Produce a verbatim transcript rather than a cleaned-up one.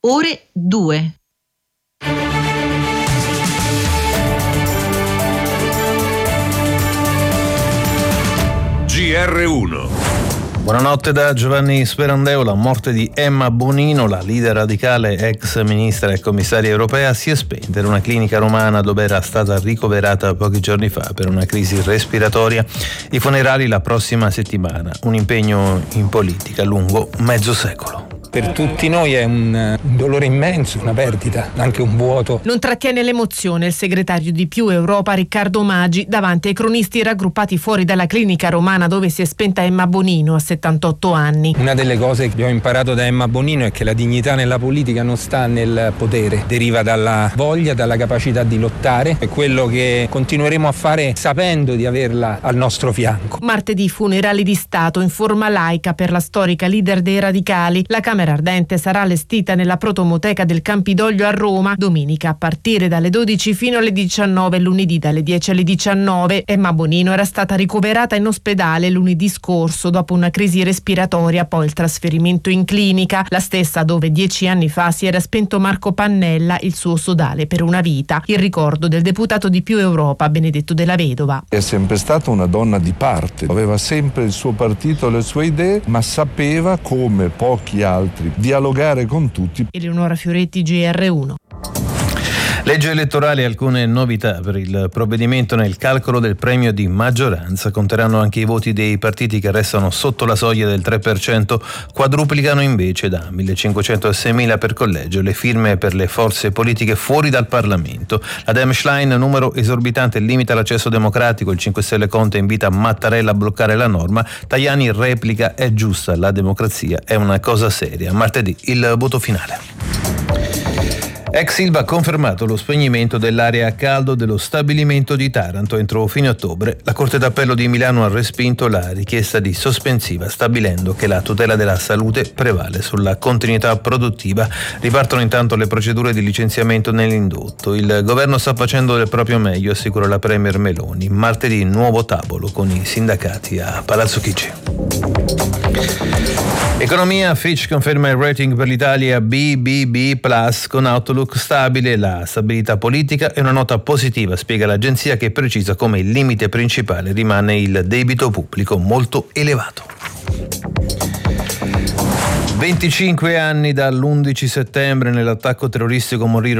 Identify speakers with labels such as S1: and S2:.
S1: ore due.
S2: G R uno.
S3: Buonanotte da Giovanni Sperandeo. La morte di Emma Bonino, la leader radicale, ex ministra e commissaria europea, si è spenta in una clinica romana dove era stata ricoverata pochi giorni fa per una crisi respiratoria. I funerali la prossima settimana, un impegno in politica lungo mezzo secolo.
S4: Per tutti noi è un, un dolore immenso, una perdita, anche un vuoto.
S5: Non trattiene l'emozione il segretario di Più Europa Riccardo Maggi davanti ai cronisti raggruppati fuori dalla clinica romana dove si è spenta Emma Bonino a settantotto anni.
S4: Una delle cose che abbiamo imparato da Emma Bonino è che la dignità nella politica non sta nel potere, deriva dalla voglia, dalla capacità di lottare. È quello che continueremo a fare sapendo di averla al nostro fianco.
S5: Martedì funerali di Stato in forma laica per la storica leader dei radicali. La Camera Ardente sarà allestita nella protomoteca del Campidoglio a Roma domenica a partire dalle dodici fino alle diciannove, lunedì dalle dieci alle diciannove. Emma Bonino era stata ricoverata in ospedale lunedì scorso dopo una crisi respiratoria, poi il trasferimento in clinica, la stessa dove dieci anni fa si era spento Marco Pannella, il suo sodale per una vita. Il ricordo del deputato di Più Europa Benedetto Della Vedova.
S6: È sempre stata una donna di parte, aveva sempre il suo partito, le sue idee, ma sapeva, come pochi altri, dialogare con tutti.
S5: Eleonora Fioretti, G R uno.
S3: Legge elettorale e alcune novità per il provvedimento. Nel calcolo del premio di maggioranza conteranno anche i voti dei partiti che restano sotto la soglia del tre per cento, quadruplicano invece da millecinquecento a seimila per collegio le firme per le forze politiche fuori dal Parlamento. La Demschlein, numero esorbitante, limita l'accesso democratico. Il cinque Stelle Conte invita Mattarella a bloccare la norma. Tajani replica: è giusta, la democrazia è una cosa seria. Martedì il voto finale. Ex Ilva ha confermato lo spegnimento dell'area a caldo dello stabilimento di Taranto entro fine ottobre. La Corte d'Appello di Milano ha respinto la richiesta di sospensiva, stabilendo che la tutela della salute prevale sulla continuità produttiva. Ripartono intanto le procedure di licenziamento nell'indotto. Il governo sta facendo del proprio meglio, assicura la premier Meloni. Martedì nuovo tavolo con i sindacati a Palazzo Chigi. Economia. Fitch conferma il rating per l'Italia B B B plus con outlook stabile. La stabilità politica è una nota positiva, spiega l'agenzia, che precisa come il limite principale rimane il debito pubblico molto elevato. venticinque anni dall'undici settembre, nell'attacco terroristico morirono